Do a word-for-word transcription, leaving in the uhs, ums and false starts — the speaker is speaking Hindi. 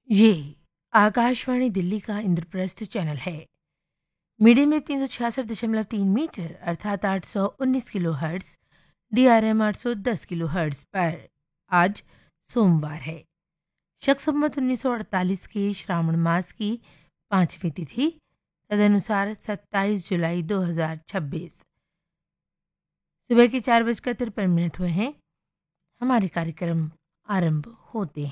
ये आकाशवाणी दिल्ली का इंद्रप्रस्थ चैनल है। मीडियम वेव तीन सौ छियासठ दशमलव तीन मीटर अर्थात आठ सौ उन्नीस kilo hertz, D R M आठ सौ दस किलो हर्ट्स पर आज सोमवार है। शक संवत उन्नीस सौ अड़तालीस के श्रावण मास की पांचवी तिथि, तदनुसार सत्ताईस जुलाई दो हजार छब्बीस। सुबह के चार बजकर तिरपन मिनट हुए हैं। हमारे कार्यक्रम आरंभ होते हैं।